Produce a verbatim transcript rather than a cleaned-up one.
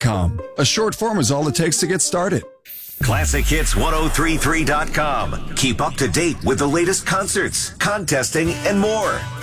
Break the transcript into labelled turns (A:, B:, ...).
A: com. A short form is all it takes to get started.
B: Classic Hits ten thirty-three dot com. Keep up to date with the latest concerts, contesting, and more.